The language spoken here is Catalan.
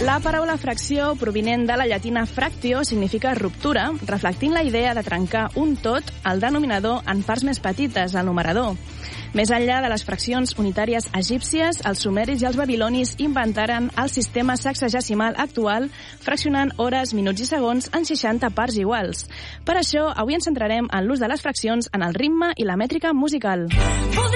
La paraula fracció, provinent de la llatina fractio, significa ruptura, reflectint la idea de trencar un tot, el denominador, en parts més petites, el numerador. Més enllà de les fraccions unitàries egípcies, els sumeris i els babilonis inventaren el sistema sexagesimal actual, fraccionant hores, minuts i segons en 60 parts iguals. Per això, avui ens centrarem en l'ús de les fraccions en el ritme i la mètrica musical.